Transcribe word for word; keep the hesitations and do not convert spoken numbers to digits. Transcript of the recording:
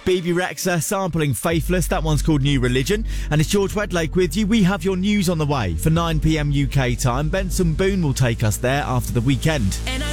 B B Rexa sampling Faithless, that one's called New Religion. And it's George Wedlake with you. We have your news on the way for nine p m U K time. Benson Boone will take us there after the weekend. And I